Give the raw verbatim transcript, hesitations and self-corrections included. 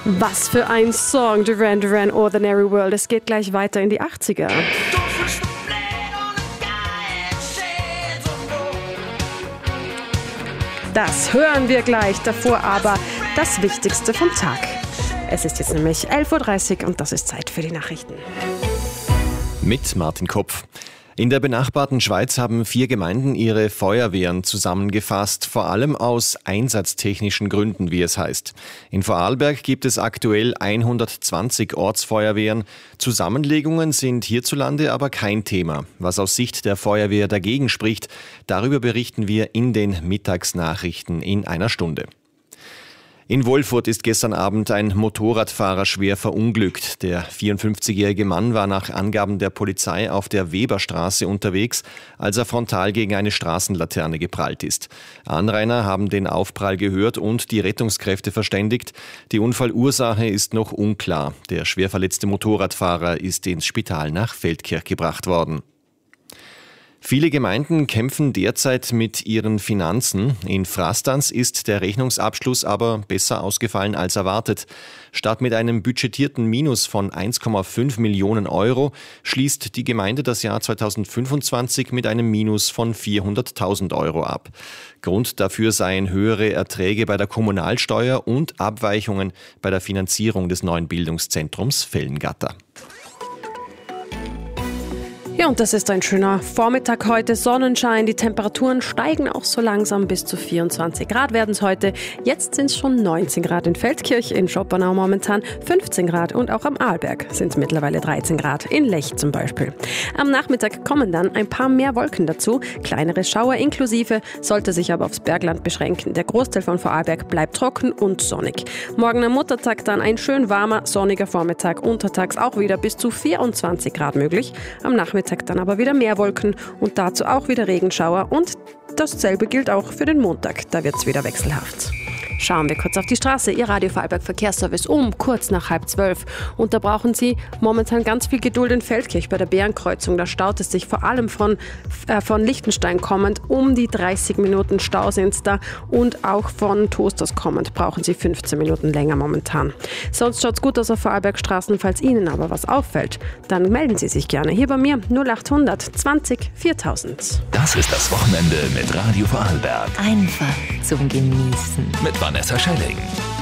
Was für ein Song, Duran Duran, Ordinary World. Es geht gleich weiter in die achtziger. Das hören wir gleich, davor aber das Wichtigste vom Tag. Es ist jetzt nämlich elf Uhr dreißig und das ist Zeit für die Nachrichten. Mit Martin Kopf. In der benachbarten Schweiz haben vier Gemeinden ihre Feuerwehren zusammengefasst, vor allem aus einsatztechnischen Gründen, wie es heißt. In Vorarlberg gibt es aktuell hundertzwanzig Ortsfeuerwehren. Zusammenlegungen sind hierzulande aber kein Thema. Was aus Sicht der Feuerwehr dagegen spricht, darüber berichten wir in den Mittagsnachrichten in einer Stunde. In Wolfurt ist gestern Abend ein Motorradfahrer schwer verunglückt. Der vierundfünfzigjährige Mann war nach Angaben der Polizei auf der Weberstraße unterwegs, als er frontal gegen eine Straßenlaterne geprallt ist. Anrainer haben den Aufprall gehört und die Rettungskräfte verständigt. Die Unfallursache ist noch unklar. Der schwer verletzte Motorradfahrer ist ins Spital nach Feldkirch gebracht worden. Viele Gemeinden kämpfen derzeit mit ihren Finanzen. In Frastans ist der Rechnungsabschluss aber besser ausgefallen als erwartet. Statt mit einem budgetierten Minus von eins Komma fünf Millionen Euro schließt die Gemeinde das Jahr zweitausendfünfundzwanzig mit einem Minus von vierhunderttausend Euro ab. Grund dafür seien höhere Erträge bei der Kommunalsteuer und Abweichungen bei der Finanzierung des neuen Bildungszentrums Fellengatter. Ja, und das ist ein schöner Vormittag heute, Sonnenschein, die Temperaturen steigen auch so langsam bis zu vierundzwanzig Grad werden es heute. Jetzt sind es schon neunzehn Grad in Feldkirch, in Schopenau momentan fünfzehn Grad und auch am Arlberg sind es mittlerweile dreizehn Grad, in Lech zum Beispiel. Am Nachmittag kommen dann ein paar mehr Wolken dazu, kleinere Schauer inklusive, sollte sich aber aufs Bergland beschränken. Der Großteil von Vorarlberg bleibt trocken und sonnig. Morgen am Muttertag dann ein schön warmer, sonniger Vormittag, untertags auch wieder bis zu vierundzwanzig Grad möglich. Am Nachmittag dann aber wieder mehr Wolken und dazu auch wieder Regenschauer und dasselbe gilt auch für den Montag, da wird es wieder wechselhaft. Schauen wir kurz auf die Straße. Ihr Radio Vorarlberg Verkehrsservice um kurz nach halb zwölf. Und da brauchen Sie momentan ganz viel Geduld in Feldkirch bei der Bärenkreuzung. Da staut es sich vor allem von, äh, von Liechtenstein kommend. Um die dreißig Minuten Stau sind es da. Und auch von Toasters kommend brauchen Sie fünfzehn Minuten länger momentan. Sonst schaut es gut aus auf Vorarlbergstraßen. Falls Ihnen aber was auffällt, dann melden Sie sich gerne hier bei mir. null achthundert zwanzig viertausend. Das ist das Wochenende mit Radio Vorarlberg. Einfach zum Genießen. Mit Vanessa Schelling.